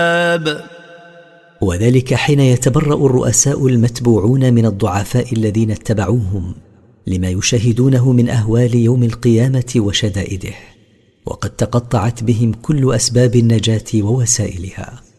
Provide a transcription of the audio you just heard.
وذلك حين يتبرأ الرؤساء المتبوعون من الضعفاء الذين اتبعوهم لما يشاهدونه من أهوال يوم القيامة وشدائده، وقد تقطعت بهم كل أسباب النجاة ووسائلها.